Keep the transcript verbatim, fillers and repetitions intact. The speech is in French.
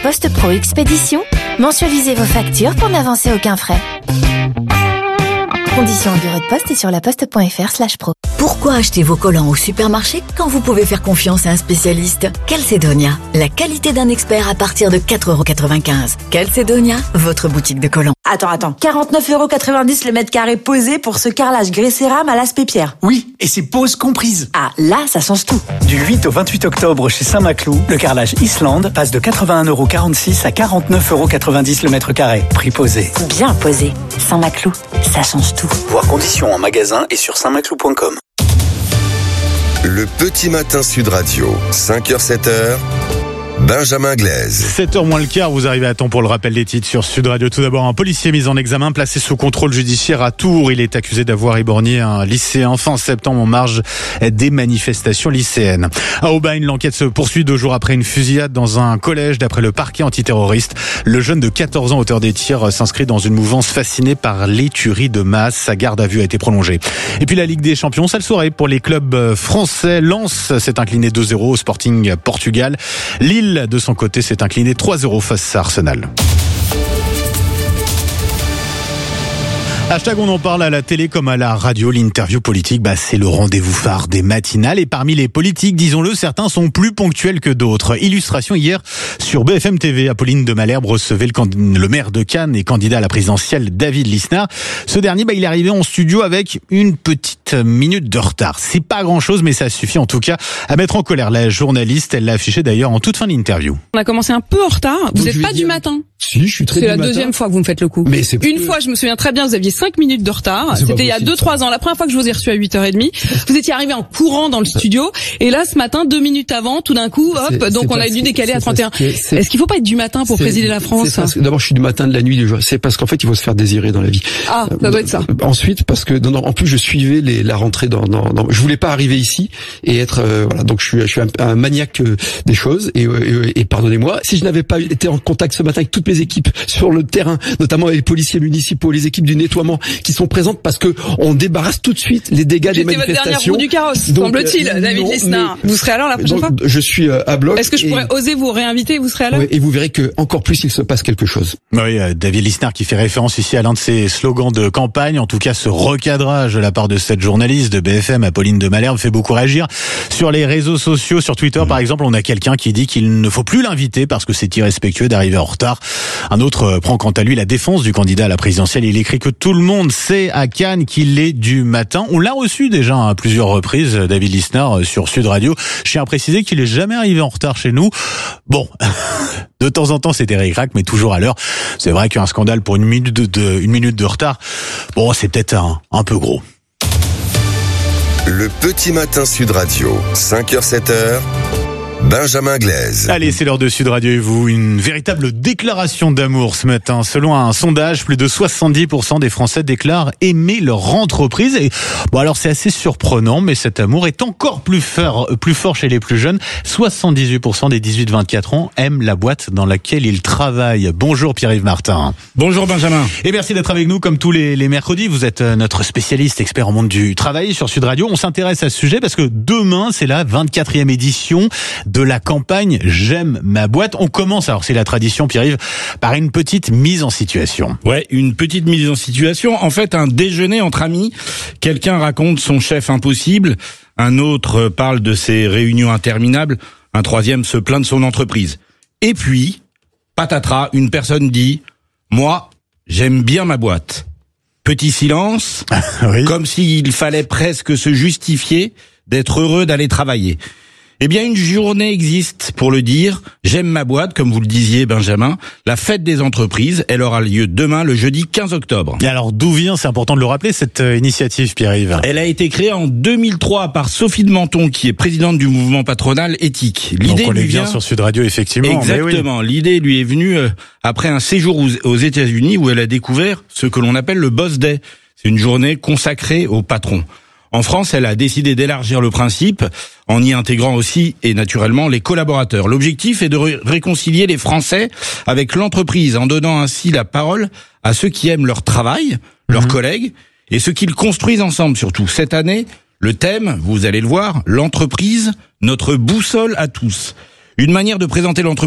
Poste Pro Expédition, mensualisez vos factures pour n'avancer aucun frais. Conditions en bureau de poste et sur laposte.fr slash pro. Pourquoi acheter vos collants au supermarché quand vous pouvez faire confiance à un spécialiste? Calcedonia, la qualité d'un expert à partir de quatre euros quatre-vingt-quinze. Calcedonia, votre boutique de collants. Attends, attends, quarante-neuf euros quatre-vingt-dix le mètre carré posé pour ce carrelage grès-cérame à l'aspect pierre. Oui, et c'est pose comprise. Ah, là, ça change tout. Du huit au vingt-huit octobre chez Saint-Maclou, le carrelage Islande passe de quatre-vingt-un euros quarante-six à quarante-neuf euros quatre-vingt-dix le mètre carré. Prix posé. Bien posé. Saint-Maclou, ça change tout. Voir conditions en magasin et sur saint maclou point com. Le petit matin Sud Radio, cinq heures sept heures. Benjamin Glaise. sept heures moins le quart, vous arrivez à temps pour le rappel des titres sur Sud Radio. Tout d'abord, un policier mis en examen, placé sous contrôle judiciaire à Tours. Il est accusé d'avoir éborgné un lycéen fin septembre en marge des manifestations lycéennes. À Aubagne, l'enquête se poursuit deux jours après une fusillade dans un collège. D'après le parquet antiterroriste, le jeune de quatorze ans, auteur des tirs, s'inscrit dans une mouvance fascinée par les tueries de masse. Sa garde à vue a été prolongée. Et puis la Ligue des Champions, sale soirée pour les clubs français. Lens s'est incliné deux zéro au Sporting Portugal. Lille, de son côté, s'est incliné trois zéro face à Arsenal. Hashtag on en parle à la télé comme à la radio. L'interview politique, bah, c'est le rendez-vous phare des matinales. Et parmi les politiques, disons-le, certains sont plus ponctuels que d'autres. Illustration hier sur B F M T V. Apolline de Malherbe recevait le, cand- le maire de Cannes et candidat à la présidentielle David Lisnard. Ce dernier, bah, il est arrivé en studio avec une petite minute de retard. C'est pas grand-chose, mais ça suffit en tout cas à mettre en colère la journaliste. Elle l'a affiché d'ailleurs en toute fin d'interview. On a commencé un peu en retard. Vous n'êtes pas du matin. Si, je suis très C'est la matin. deuxième fois que vous me faites le coup. Mais c'est Une fois, je me souviens très bien, vous aviez cinq minutes de retard. C'était il y a deux trois ans. La première fois que je vous ai reçu à huit heures trente, vous étiez arrivé en courant dans le studio. Et là, ce matin, deux minutes avant, tout d'un coup, hop, C'est- donc c'est on a parce- dû décaler à c'est trente et un. parce que c'est- Est-ce qu'il faut pas être du matin pour C'est- présider la France? c'est parce que d'abord, je suis du matin, de la nuit, du jour. C'est parce qu'en fait, il faut se faire désirer dans la vie. Ah, ça doit être ça. Euh, Ensuite, parce que non, non, en plus, je suivais les, la rentrée dans, dans, dans. Je voulais pas arriver ici et être euh, voilà. Donc, je suis, je suis un, un maniaque euh, des choses et, euh, et, et pardonnez-moi si je n'avais pas été en contact ce matin avec toutes mes équipes sur le terrain, notamment avec les policiers municipaux, les équipes du nettoiement qui sont présentes parce que on débarrasse tout de suite les dégâts des J'étais votre dernière manifestations. roue du carrosse, Donc, semble-t-il, euh, David non, Lisnard. mais- Vous serez à l'heure la prochaine Donc, fois? je suis euh, à bloc. Est-ce que je et- pourrais oser vous réinviter et vous serez à l'heure? Ouais, et vous verrez que encore plus il se passe quelque chose. Oui, euh, David Lisnard qui fait référence ici à l'un de ses slogans de campagne. En tout cas, ce recadrage de la part de cette journaliste de B F M, Apolline de Malherbe, fait beaucoup réagir. Sur les réseaux sociaux, sur Twitter par exemple, on a quelqu'un qui dit qu'il ne faut plus l'inviter parce que c'est irrespectueux d'arriver en retard. Un autre euh, prend quant à lui la défense du candidat à la présidentielle. Il écrit que tout le monde sait à Cannes qu'il est du matin. On l'a reçu déjà à plusieurs reprises, David Lisnard, sur Sud Radio. Je tiens à préciser qu'il est jamais arrivé en retard chez nous. Bon, de temps en temps c'était ric-rac, mais toujours à l'heure. C'est vrai qu'un scandale pour une minute de, de une minute de retard, bon, c'est peut-être un, un peu gros. Le petit matin Sud Radio, cinq heures sept heures. Benjamin Glaise. Allez, c'est l'heure de Sud Radio et vous, une véritable déclaration d'amour ce matin. Selon un sondage, plus de soixante-dix pour cent des Français déclarent aimer leur entreprise. Et bon, alors c'est assez surprenant, mais cet amour est encore plus fort, plus fort chez les plus jeunes. soixante-dix-huit pour cent des dix-huit vingt-quatre ans aiment la boîte dans laquelle ils travaillent. Bonjour Pierre-Yves Martin. Bonjour Benjamin. Et merci d'être avec nous comme tous les, les mercredis. Vous êtes notre spécialiste expert en monde du travail sur Sud Radio. On s'intéresse à ce sujet parce que demain, c'est la vingt-quatrième édition de la campagne J'aime ma boîte. On commence, alors c'est la tradition Pierre-Yves, par une petite mise en situation. Ouais, une petite mise en situation. En fait, un déjeuner entre amis. Quelqu'un raconte son chef impossible. Un autre parle de ses réunions interminables. Un troisième se plaint de son entreprise. Et puis, patatras, une personne dit « Moi, j'aime bien ma boîte ». Petit silence, Oui. comme s'il fallait presque se justifier d'être heureux d'aller travailler. Eh bien, une journée existe pour le dire. J'aime ma boîte, comme vous le disiez, Benjamin. La fête des entreprises, elle aura lieu demain, le jeudi quinze octobre. Et alors, d'où vient, c'est important de le rappeler, cette euh, initiative, Pierre-Yves? Elle a été créée en deux mille trois par Sophie de Menton, qui est présidente du mouvement patronal éthique. Donc on lui est bien vient... sur Sud Radio, effectivement. Exactement. Mais oui. L'idée lui est venue euh, après un séjour aux, aux États-Unis où elle a découvert ce que l'on appelle le Boss Day. C'est une journée consacrée au patron. En France, elle a décidé d'élargir le principe en y intégrant aussi, et naturellement, les collaborateurs. L'objectif est de ré- réconcilier les Français avec l'entreprise en donnant ainsi la parole à ceux qui aiment leur travail, leurs mmh. collègues, et ceux qu'ils construisent ensemble surtout. Cette année, le thème, vous allez le voir, l'entreprise, notre boussole à tous. Une manière de présenter l'entreprise